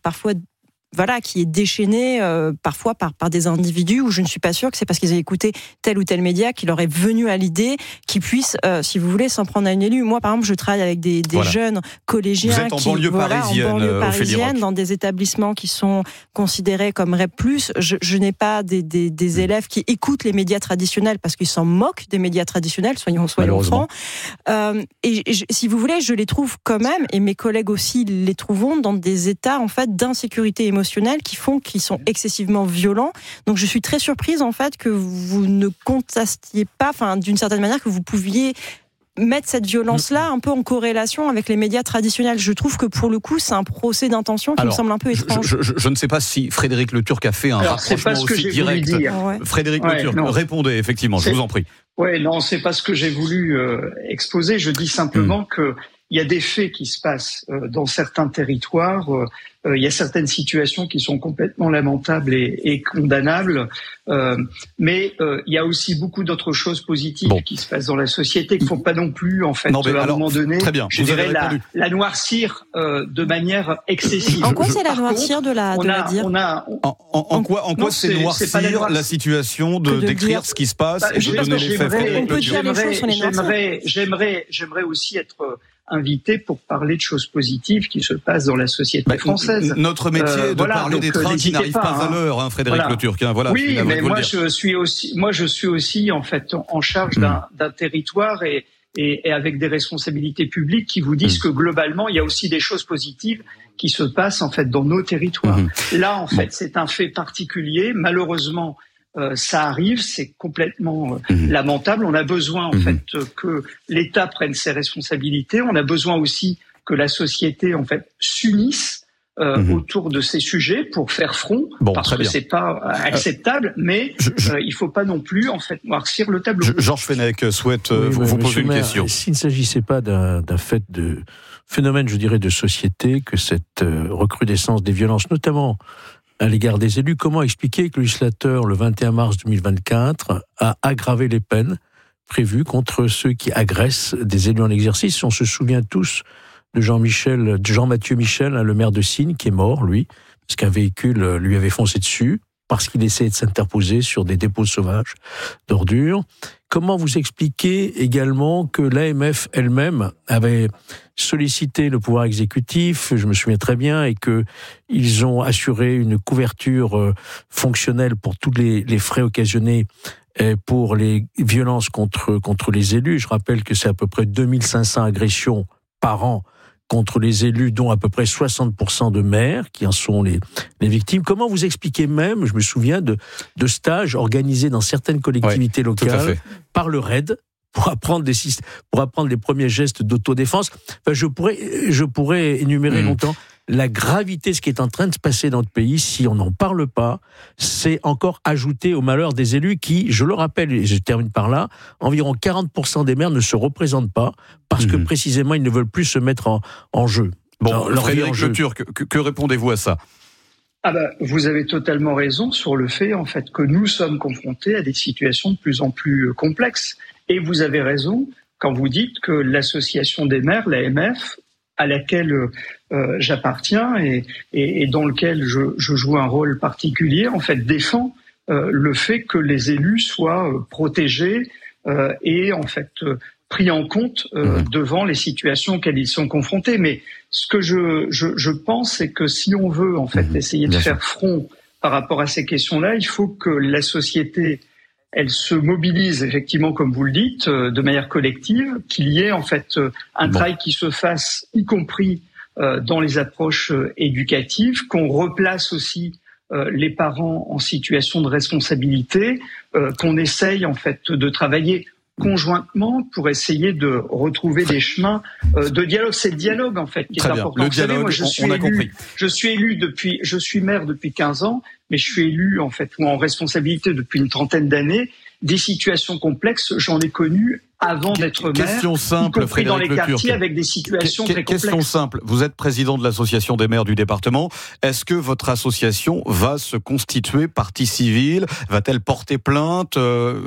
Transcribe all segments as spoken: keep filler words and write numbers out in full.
parfois voilà, qui est déchaîné euh, parfois par, par des individus où je ne suis pas sûre que c'est parce qu'ils aient écouté tel ou tel média qui leur est venu à l'idée qu'ils puissent, euh, si vous voulez, s'en prendre à une élue. Moi, par exemple, je travaille avec des, des voilà. jeunes collégiens vous êtes en qui, banlieue voilà, parisienne, en banlieue euh, parisienne dans des établissements qui sont considérés comme R E P plus. Je, je n'ai pas des, des, des élèves qui écoutent les médias traditionnels parce qu'ils s'en moquent des médias traditionnels, soyons, soyons francs. Euh, et, et je, si vous voulez, je les trouve quand même, et mes collègues aussi les trouveront, dans des états en fait d'insécurité émotionnelle qui font qu'ils sont excessivement violents. Donc je suis très surprise en fait que vous ne contestiez pas, enfin d'une certaine manière, que vous pouviez mettre cette violence-là un peu en corrélation avec les médias traditionnels. Je trouve que pour le coup, c'est un procès d'intention qui Alors, me semble un peu étrange. Je, je, je ne sais pas si Frédéric Le Turc a fait un Alors, rapprochement aussi direct. Ouais. Frédéric ouais, Le Turc, non. répondez effectivement, c'est... je vous en prie. Oui, non, c'est pas ce que j'ai voulu euh, exposer. Je dis simplement mmh. que il y a des faits qui se passent euh, dans certains territoires. Euh, euh, il y a certaines situations qui sont complètement lamentables et, et condamnables. Euh, mais euh, il y a aussi beaucoup d'autres choses positives bon. qui se passent dans la société qu'il ne faut pas non plus, en fait, non, à un alors, moment donné, très bien. je Vous dirais, la, la noircir euh, de manière excessive. En quoi c'est la noircir de la, de a, la dire on a, on, en, en, en quoi, en quoi non, c'est, c'est noircir c'est la, la situation de, de d'écrire dire... ce qui se passe bah, et de donner les faits? On peut dire les choses sur les J'aimerais, j'aimerais, j'aimerais aussi être invité pour parler de choses positives qui se passent dans la société bah, française. Notre métier euh, de voilà, parler des trains qui n'arrivent pas, pas à l'heure, hein, Frédéric voilà. Le Turc. Hein, voilà, oui, mais moi je suis aussi, moi je suis aussi en fait en charge mmh. d'un, d'un territoire et, et, et avec des responsabilités publiques qui vous disent mmh. que globalement il y a aussi des choses positives qui se passent en fait dans nos territoires. Mmh. Là en fait bon. c'est un fait particulier, malheureusement. Euh, ça arrive, c'est complètement euh, mmh. lamentable. On a besoin en mmh. fait euh, que l'État prenne ses responsabilités. On a besoin aussi que la société en fait s'unisse euh, mmh. autour de ces sujets pour faire front, bon, parce que bien. c'est pas acceptable. Euh, mais je, je... Euh, il faut pas non plus en fait noircir le tableau. Je, Georges Fenech souhaite euh, oui, vous, vous poser une maire, question. S'il ne s'agissait pas d'un, d'un fait de phénomène, je dirais, de société, que cette euh, recrudescence des violences, notamment à l'égard des élus, comment expliquer que le législateur, le vingt et un mars deux mille vingt-quatre, a aggravé les peines prévues contre ceux qui agressent des élus en exercice? On se souvient tous de Jean-Michel, de Jean-Mathieu Michel, le maire de Signes, qui est mort, lui, parce qu'un véhicule lui avait foncé dessus, parce qu'il essayait de s'interposer sur des dépôts sauvages d'ordures. Comment vous expliquez également que l'A M F elle-même avait sollicité le pouvoir exécutif, je me souviens très bien, et qu'ils ont assuré une couverture fonctionnelle pour tous les, les frais occasionnés pour les violences contre, contre les élus? Je rappelle que c'est à peu près deux mille cinq cents agressions par an contre les élus, dont à peu près soixante pour cent de maires, qui en sont les, les victimes. Comment vous expliquez même, je me souviens, de, de stages organisés dans certaines collectivités oui, locales par le R A I D, pour apprendre des, pour apprendre les premiers gestes d'autodéfense. Enfin, je pourrais, je pourrais énumérer mmh. longtemps la gravité de ce qui est en train de se passer dans notre pays. Si on n'en parle pas, c'est encore ajouter au malheur des élus qui, je le rappelle, et je termine par là, environ quarante pour cent des maires ne se représentent pas parce mmh. que précisément ils ne veulent plus se mettre en, en jeu. Bon, leur Frédéric Le Turc, que, que répondez-vous à ça? Ah ben, vous avez totalement raison sur le fait en fait que nous sommes confrontés à des situations de plus en plus complexes. Et vous avez raison quand vous dites que l'association des maires, l'A M F, à laquelle euh, j'appartiens et, et, et dans lequel je, je joue un rôle particulier, en fait, défend euh, le fait que les élus soient euh, protégés euh, et en fait euh, pris en compte euh, mmh. devant les situations auxquelles ils sont confrontés. Mais ce que je, je, je pense, c'est que si on veut en fait mmh. essayer de Bien faire sûr. front par rapport à ces questions-là, il faut que la société elle se mobilise effectivement, comme vous le dites, de manière collective, qu'il y ait en fait un bon. travail qui se fasse, y compris euh, dans les approches euh, éducatives, qu'on replace aussi euh, les parents en situation de responsabilité, euh, qu'on essaye en fait de travailler conjointement pour essayer de retrouver des chemins euh, de dialogue. C'est le dialogue en fait qui Très est bien. important. Le Vous savez, dialogue, moi, je on, suis on a élu, compris. Je suis élu depuis, je suis maire depuis quinze ans, mais je suis élu en fait ou en responsabilité depuis une trentaine d'années. Des situations complexes, j'en ai connu avant d'être maire, question simple, y compris Frédéric dans les Le quartiers Turc. avec des situations que, très complexes. Question simple, vous êtes président de l'association des maires du département. Est-ce que votre association va se constituer partie civile? Va-t-elle porter plainte?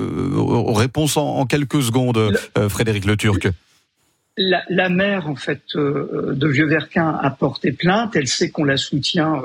euh, Réponse en, en quelques secondes, le, euh, Frédéric Le Turc. La, la maire en fait euh, de Vieux-Verquin a porté plainte. Elle sait qu'on la soutient